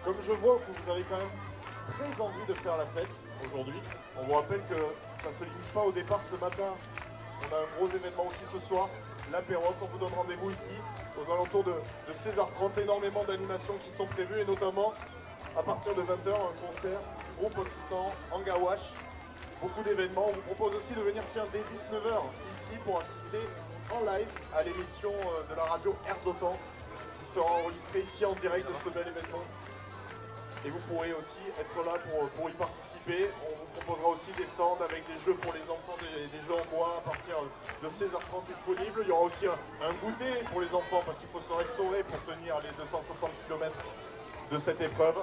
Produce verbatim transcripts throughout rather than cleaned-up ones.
Comme je vois que vous avez quand même très envie de faire la fête aujourd'hui, on vous rappelle que ça ne se limite pas au départ ce matin. On a un gros événement aussi ce soir, l'apéro. On vous donne rendez-vous ici aux alentours de, de seize heures trente. Énormément d'animations qui sont prévues et notamment à partir de vingt heures un concert du groupe Occitan Angawash. Beaucoup d'événements. On vous propose aussi de venir tiens, dès dix-neuf heures ici pour assister en live à l'émission de la radio Air d'Otan qui sera enregistrée ici en direct de ce bel événement. Et vous pourrez aussi être là pour, pour y participer. On vous proposera aussi des stands avec des jeux pour les enfants, des, des jeux en bois à partir de seize heures trente disponibles. Il y aura aussi un, un goûter pour les enfants parce qu'il faut se restaurer pour tenir les deux cent soixante kilomètres de cette épreuve.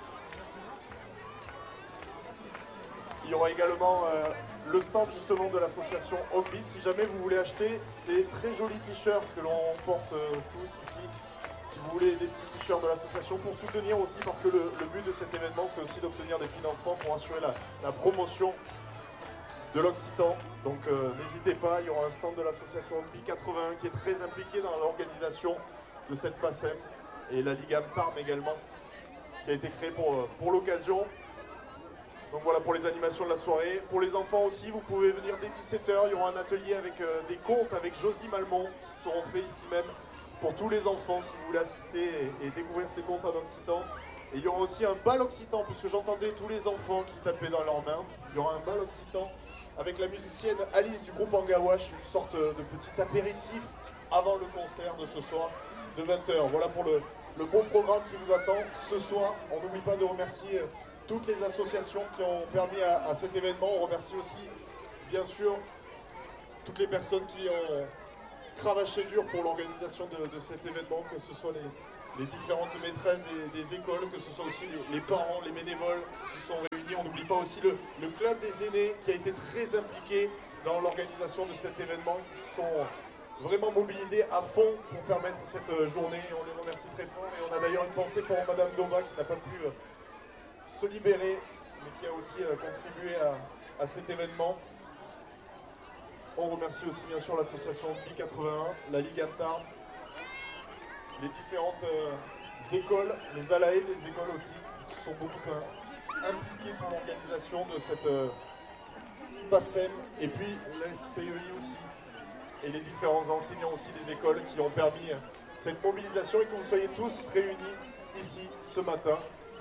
Il y aura également euh, le stand justement de l'association Hobby. Si jamais vous voulez acheter ces très jolis t-shirts que l'on porte euh, tous ici, si vous voulez des petits t-shirts de l'association pour soutenir aussi, parce que le, le but de cet événement c'est aussi d'obtenir des financements pour assurer la, la promotion de l'Occitan. Donc euh, n'hésitez pas, il y aura un stand de l'association Hobby quatre-vingt-un qui est très impliqué dans l'organisation de cette PACEM et la Ligue Amparm également qui a été créée pour, pour l'occasion. Donc voilà pour les animations de la soirée. Pour les enfants aussi, vous pouvez venir dès dix-sept heures. Il y aura un atelier avec euh, des contes avec Josie Malmont qui seront faits ici même pour tous les enfants si vous voulez assister et, et découvrir ces contes en occitan. Et il y aura aussi un bal occitan puisque j'entendais tous les enfants qui tapaient dans leurs mains. Il y aura un bal occitan avec la musicienne Alice du groupe Angawash, une sorte de petit apéritif avant le concert de ce soir de vingt heures. Voilà pour le, le bon programme qui vous attend ce soir. On n'oublie pas de remercier toutes les associations qui ont permis à, à cet événement. On remercie aussi, bien sûr, toutes les personnes qui ont cravaché dur pour l'organisation de, de cet événement, que ce soit les, les différentes maîtresses des, des écoles, que ce soit aussi les, les parents, les bénévoles qui se sont réunis. On n'oublie pas aussi le, le club des aînés qui a été très impliqué dans l'organisation de cet événement, qui sont vraiment mobilisés à fond pour permettre cette journée. On les remercie très fort et on a d'ailleurs une pensée pour Madame Dova qui n'a pas pu se libérer, mais qui a aussi euh, contribué à, à cet événement. On remercie aussi bien sûr l'association Hobby quatre-vingt-un, la Ligue Amparm, les différentes euh, écoles, les A L A E des écoles aussi, qui se sont beaucoup euh, impliqués pour l'organisation de cette euh, PACEM, et puis la S P E I aussi, et les différents enseignants aussi des écoles qui ont permis euh, cette mobilisation et que vous soyez tous réunis ici ce matin.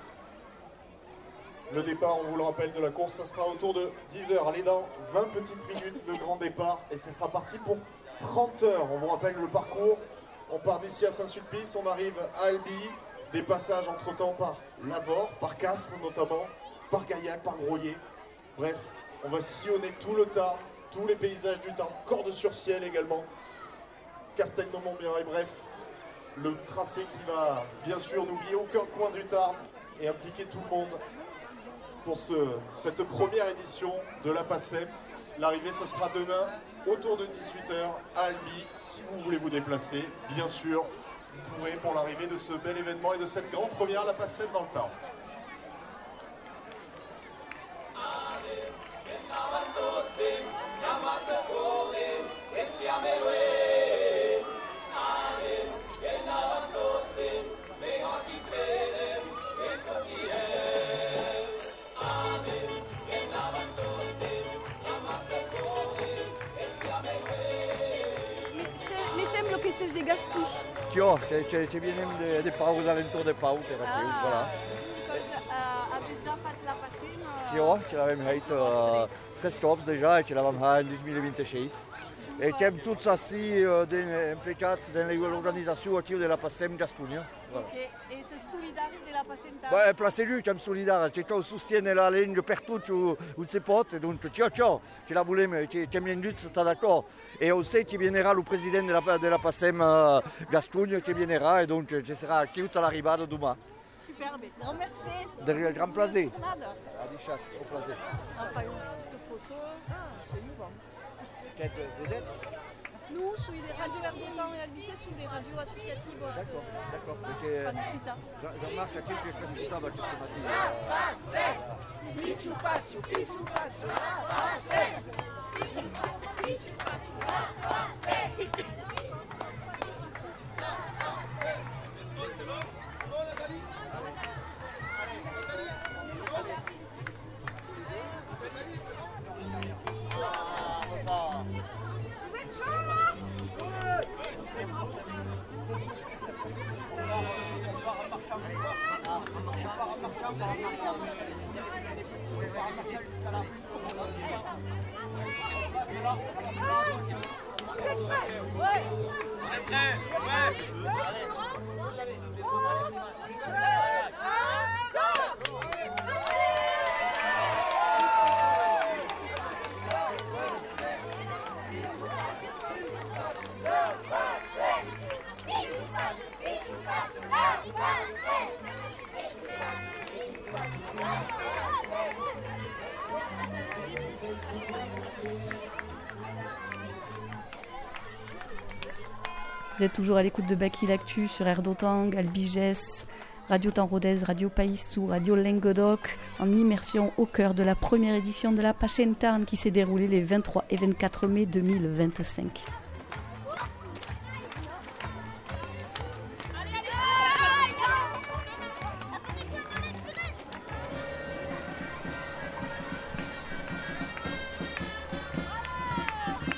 Le départ, on vous le rappelle, de la course, ça sera autour de dix heures. Allez, dans vingt petites minutes, le grand départ. Et ce sera parti pour trente heures. On vous rappelle le parcours. On part d'ici à Saint-Sulpice, on arrive à Albi. Des passages entre-temps par Lavore, par Castres notamment, par Gaillac, par Groyer. Bref, on va sillonner tout le Tarn, tous les paysages du Tarn. Cordes-sur-Ciel également. Castelnau-Montbien et bref, le tracé qui va, bien sûr, n'oublier aucun coin du Tarn et impliquer tout le monde pour ce, cette première édition de la PACEM. L'arrivée, ce sera demain, autour de dix-huit heures, à Albi. Si vous voulez vous déplacer, bien sûr, vous pourrez pour l'arrivée de ce bel événement et de cette grande première, la PACEM dans le Tarn. Que se dégage plus. Tio, ce vienen de, de Pau, de aventur de Pau, que era ah, Pau, voilà. Doncs uh, habéis ja fet la PACEM? Uh... Tio, ce l'avem fet uh, tres cops deja, ce l'avem fet en dos mil vint-i-sis. E estem tots així uh, implicats en l'organització aquí de la PACEM d'Astúria. Voilà. Okay. E se solidari de la PACEM? Beh, placeru, estem solidari, ce tot sostiene la legge per tot on se pot, donc tio, tio, ce la volem, ce mi induit, sta d'acord. Et aussi, ci viendra le président de la, de la PACEM uh, d'Astúria, ci viendra, et donc ce sera aquí à l'arribada demain. Superbe, grand merci. De grand plaisir. Adichat, au plaisir. Enfin, une petite photo. Ah, c'est nouveau. Quelle vedette? Nous, sur les radios Air d'Otan et Alvité, sur des radios associatives. D'accord, d'accord. Jean-Marc, il y a quelques prescripteurs à ce matin. Pichu Pachu, Pichu Pachu, Pichu Pachu, Pichu Pachu, c'est bon? C'est bon, Nathalie? Vous êtes toujours à l'écoute de Baki l'Actu sur Air d'Otang, Albigès, Radio Temps Rodez, Radio Païssou, Radio Languedoc, en immersion au cœur de la première édition de la Pachentarn qui s'est déroulée les vingt-trois et vingt-quatre mai deux mille vingt-cinq.